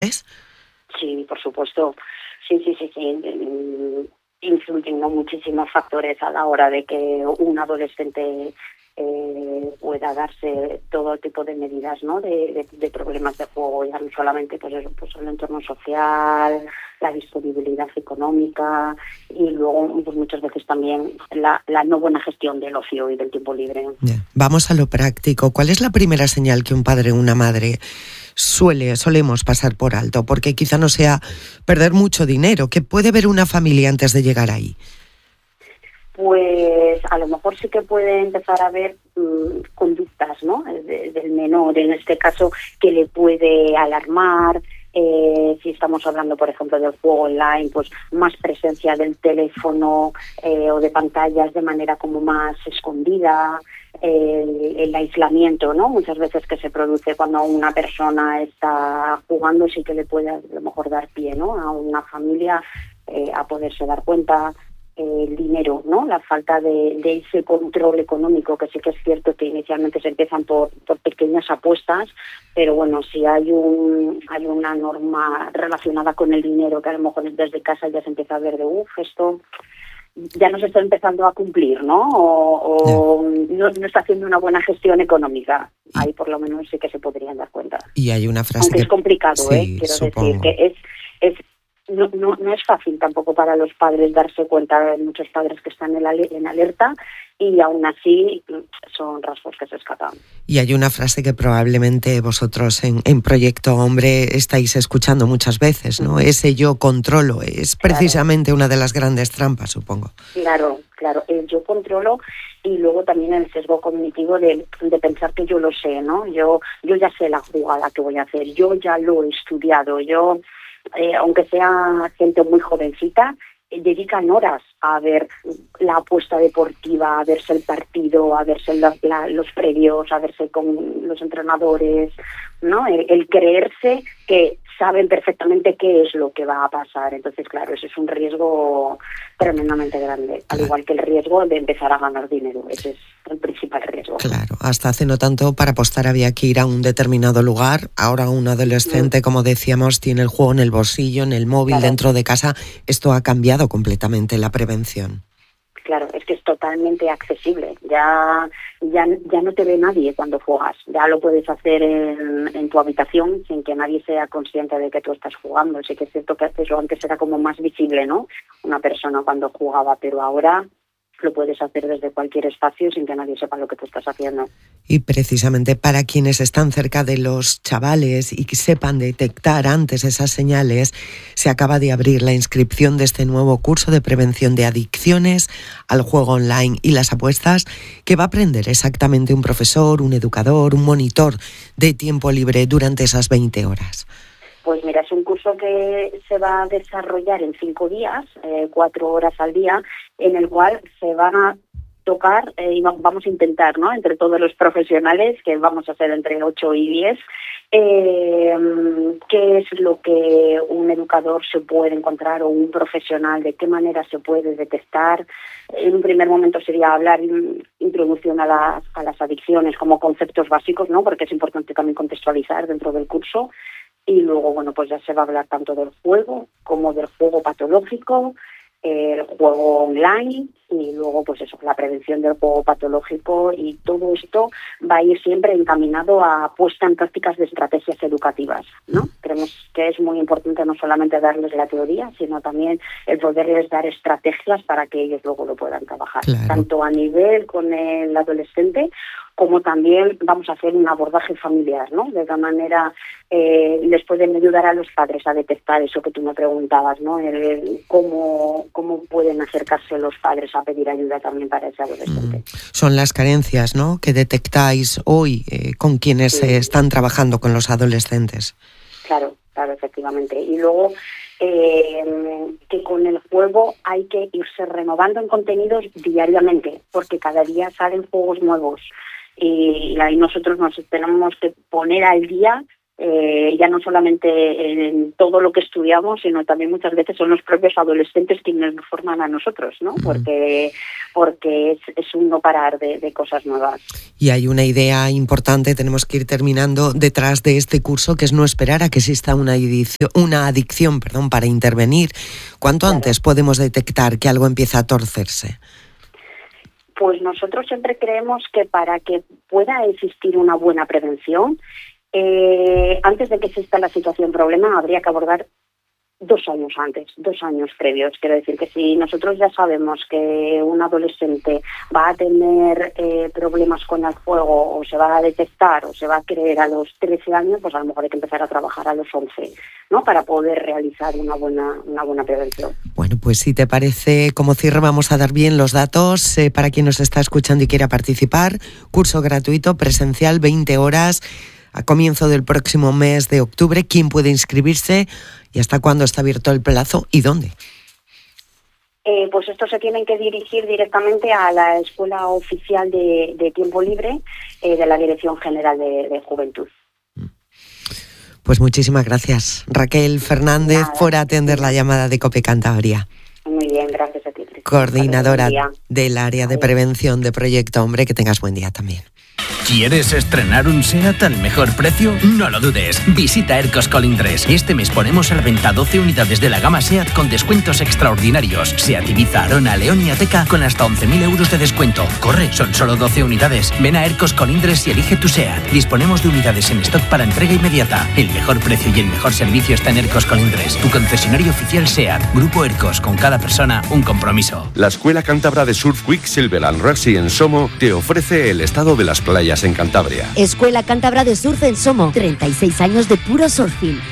crees? Sí, por supuesto. Sí. Influyen, ¿no?, muchísimos factores a la hora de que un adolescente pueda darse todo tipo de medidas, ¿no?, de problemas de juego, ya no solamente pues eso, pues el entorno social, la disponibilidad económica y luego pues muchas veces también la no buena gestión del ocio y del tiempo libre. Yeah. Vamos a lo práctico. ¿Cuál es la primera señal que un padre o una madre solemos pasar por alto? Porque quizá no sea perder mucho dinero. ¿Qué puede ver una familia antes de llegar ahí? Pues a lo mejor sí que puede empezar a ver conductas, ¿no?, del menor, en este caso, que le puede alarmar. Si estamos hablando, por ejemplo, del juego online, pues más presencia del teléfono o de pantallas de manera como más escondida, el aislamiento, ¿no?, muchas veces que se produce cuando una persona está jugando, sí que le puede a lo mejor dar pie, ¿no?, a una familia a poderse dar cuenta. El dinero, ¿no?, la falta de ese control económico, que sí que es cierto que inicialmente se empiezan por pequeñas apuestas, pero bueno, si hay una norma relacionada con el dinero que a lo mejor desde casa ya se empieza a ver de esto ya no se está empezando a cumplir, ¿no?, o no está haciendo una buena gestión económica. Ahí por lo menos sí que se podrían dar cuenta. Y hay una frase aunque es complicado, sí, quiero supongo. decir que no es fácil tampoco para los padres darse cuenta. Hay muchos padres que están en alerta y aún así son rasgos que se escapan. Y hay una frase que probablemente vosotros en Proyecto Hombre estáis escuchando muchas veces, ¿no? Ese yo controlo es precisamente una de las grandes trampas, supongo. Claro, el yo controlo y luego también el sesgo cognitivo de pensar que yo lo sé, ¿no? Yo ya sé la jugada que voy a hacer, yo ya lo he estudiado, aunque sea gente muy jovencita, dedican horas a ver la apuesta deportiva, a verse el partido, a verse los previos, a verse con los entrenadores, ¿no? El creerse que saben perfectamente qué es lo que va a pasar. Entonces, claro, ese es un riesgo tremendamente grande, al igual que el riesgo de empezar a ganar dinero. Ese es el principal riesgo. Claro, hasta hace no tanto para apostar había que ir a un determinado lugar. Ahora un adolescente, como decíamos, tiene el juego en el bolsillo, en el móvil, dentro de casa. Esto ha cambiado completamente la prevención. Claro, es que es totalmente accesible. Ya no te ve nadie cuando juegas. Ya lo puedes hacer en tu habitación sin que nadie sea consciente de que tú estás jugando. Sí que es cierto que eso antes era como más visible, ¿no?, una persona cuando jugaba, pero ahora lo puedes hacer desde cualquier espacio sin que nadie sepa lo que tú estás haciendo. Y precisamente para quienes están cerca de los chavales y que sepan detectar antes esas señales, se acaba de abrir la inscripción de este nuevo curso de prevención de adicciones al juego online y las apuestas, que va a aprender exactamente un profesor, un educador, un monitor de tiempo libre durante esas 20 horas. Pues mira, es un curso que se va a desarrollar en 5 días, 4 horas al día, en el cual se van a tocar y vamos a intentar, ¿no?, entre todos los profesionales, que vamos a hacer entre 8 y 10, qué es lo que un educador se puede encontrar o un profesional, de qué manera se puede detectar. En un primer momento sería hablar introducción a las adicciones como conceptos básicos, ¿no?, porque es importante también contextualizar dentro del curso. Y luego, bueno, pues ya se va a hablar tanto del juego como del juego patológico, el juego online y luego, pues eso, la prevención del juego patológico, y todo esto va a ir siempre encaminado a puesta en prácticas de estrategias educativas, ¿no? Creemos que es muy importante no solamente darles la teoría, sino también el poderles dar estrategias para que ellos luego lo puedan trabajar, tanto a nivel con el adolescente como también vamos a hacer un abordaje familiar, ¿no? De qué manera les pueden ayudar a los padres a detectar eso que tú me preguntabas, ¿no? Cómo pueden acercarse los padres a pedir ayuda también para ese adolescente. Son las carencias, ¿no?, que detectáis hoy con quienes están trabajando con los adolescentes. Claro, efectivamente. Y luego que con el juego hay que irse renovando en contenidos diariamente, porque cada día salen juegos nuevos. Y ahí nosotros nos tenemos que poner al día ya no solamente en todo lo que estudiamos, sino también muchas veces son los propios adolescentes quienes nos forman a nosotros, ¿no? Porque es un no parar de cosas nuevas. Y hay una idea importante, tenemos que ir terminando, detrás de este curso, que es no esperar a que exista una adicción, para intervenir. ¿Cuánto antes podemos detectar que algo empieza a torcerse? Pues nosotros siempre creemos que para que pueda existir una buena prevención, antes de que exista la situación problema, habría que abordar 2 años antes, 2 años previos. Quiero decir que si nosotros ya sabemos que un adolescente va a tener problemas con el juego, o se va a detectar o se va a creer a los 13 años, pues a lo mejor hay que empezar a trabajar a los 11, ¿no? Para poder realizar una buena prevención. Bueno, pues si te parece, como cierre vamos a dar bien los datos para quien nos está escuchando y quiera participar. Curso gratuito, presencial, 20 horas, a comienzo del próximo mes de octubre. ¿Quién puede inscribirse y hasta cuándo está abierto el plazo y dónde? Pues estos se tienen que dirigir directamente a la Escuela Oficial de Tiempo Libre de la Dirección General de Juventud. Pues muchísimas gracias, Raquel Fernández, por atender la llamada de COPE Cantabria. Muy bien, gracias a ti, Cristina. Coordinadora del área de prevención de Proyecto Hombre. Que tengas buen día también. ¿Quieres estrenar un SEAT al mejor precio? No lo dudes. Visita Ercos Colindres. Este mes ponemos a la venta 12 unidades de la gama SEAT con descuentos extraordinarios. SEAT Ibiza, Arona, León y Ateca con hasta 11.000 euros de descuento. Corre, son solo 12 unidades. Ven a Ercos Colindres y elige tu SEAT. Disponemos de unidades en stock para entrega inmediata. El mejor precio y el mejor servicio está en Ercos Colindres, tu concesionario oficial SEAT. Grupo Ercos, con cada persona un compromiso. La Escuela Cántabra de Surf Quicksilver and Rugby en Somo te ofrece el estado de las playas en Cantabria. Escuela Cántabra de Surf en Somo, 36 años de puro surfing.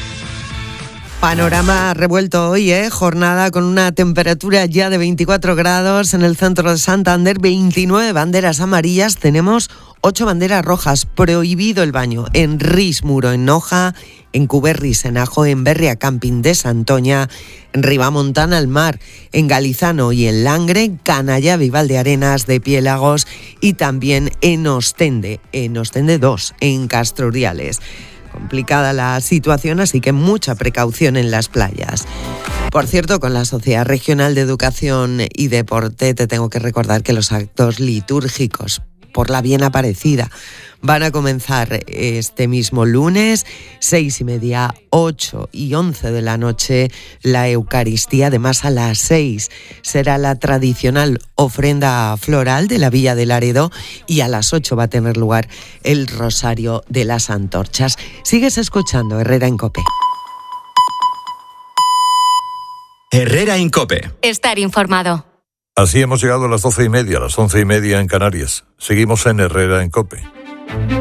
Panorama revuelto hoy, jornada con una temperatura ya de 24 grados en el centro de Santander, 29 banderas amarillas, tenemos 8 banderas rojas, prohibido el baño en Ris Muro, en Noja, en Cuberris, en Ajo, en Berria Camping de Santoña, en Ribamontana al Mar, en Galizano y en Langre, en Canallavi, Valdearenas de Piélagos y también en Ostende 2, en Castroriales. Complicada la situación, así que mucha precaución en las playas. Por cierto, con la Sociedad Regional de Educación y Deporte te tengo que recordar que los actos litúrgicos por la Bien Aparecida van a comenzar este mismo lunes, 6:30, 8 y 11 de la noche, la Eucaristía. Además, a las 6 será la tradicional ofrenda floral de la Villa de Laredo y a las 8 va a tener lugar el Rosario de las Antorchas. Sigues escuchando Herrera en COPE. Herrera en COPE. Estar informado. Así hemos llegado a las 12:30, a las 11:30 en Canarias. Seguimos en Herrera en COPE.